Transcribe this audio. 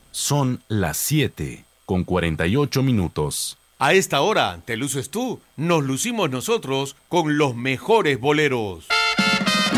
Son las 7:48. A esta hora, te luces tú, nos lucimos nosotros con los mejores boleros.